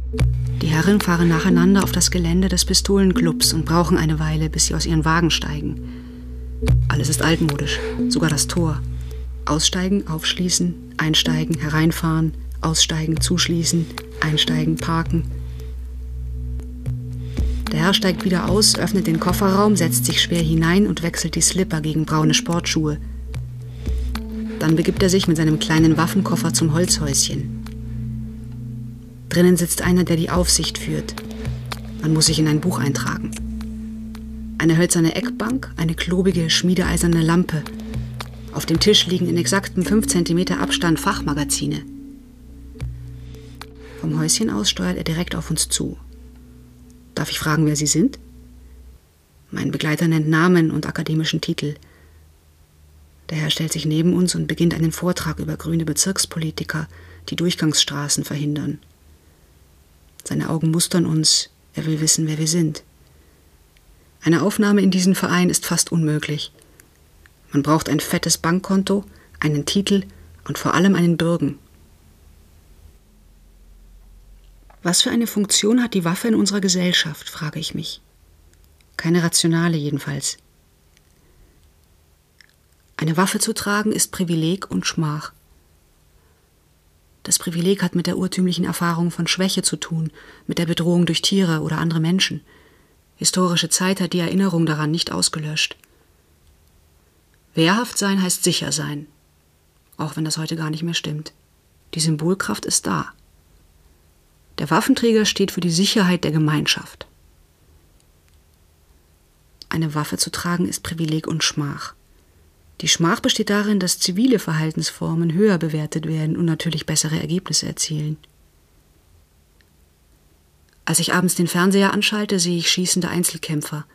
Die Herren fahren nacheinander auf das Gelände des Pistolenclubs und brauchen eine Weile, bis sie aus ihren Wagen steigen. Alles ist altmodisch, sogar das Tor. Aussteigen, aufschließen, einsteigen, hereinfahren, aussteigen, zuschließen, einsteigen, parken. Der Herr steigt wieder aus, öffnet den Kofferraum, setzt sich schwer hinein und wechselt die Slipper gegen braune Sportschuhe. Dann begibt er sich mit seinem kleinen Waffenkoffer zum Holzhäuschen. Drinnen sitzt einer, der die Aufsicht führt. Man muss sich in ein Buch eintragen. Eine hölzerne Eckbank, eine klobige, schmiedeeiserne Lampe. Auf dem Tisch liegen in exaktem 5 cm Abstand Fachmagazine. Vom Häuschen aus steuert er direkt auf uns zu. Darf ich fragen, wer Sie sind? Mein Begleiter nennt Namen und akademischen Titel. Der Herr stellt sich neben uns und beginnt einen Vortrag über grüne Bezirkspolitiker, die Durchgangsstraßen verhindern. Seine Augen mustern uns, er will wissen, wer wir sind. Eine Aufnahme in diesen Verein ist fast unmöglich. Man braucht ein fettes Bankkonto, einen Titel und vor allem einen Bürgen. Was für eine Funktion hat die Waffe in unserer Gesellschaft, frage ich mich. Keine rationale jedenfalls. Eine Waffe zu tragen ist Privileg und Schmach. Das Privileg hat mit der urtümlichen Erfahrung von Schwäche zu tun, mit der Bedrohung durch Tiere oder andere Menschen. Historische Zeit hat die Erinnerung daran nicht ausgelöscht. Wehrhaft sein heißt sicher sein, auch wenn das heute gar nicht mehr stimmt. Die Symbolkraft ist da. Der Waffenträger steht für die Sicherheit der Gemeinschaft. Eine Waffe zu tragen ist Privileg und Schmach. Die Schmach besteht darin, dass zivile Verhaltensformen höher bewertet werden und natürlich bessere Ergebnisse erzielen. Als ich abends den Fernseher anschalte, sehe ich schießende Einzelkämpfer.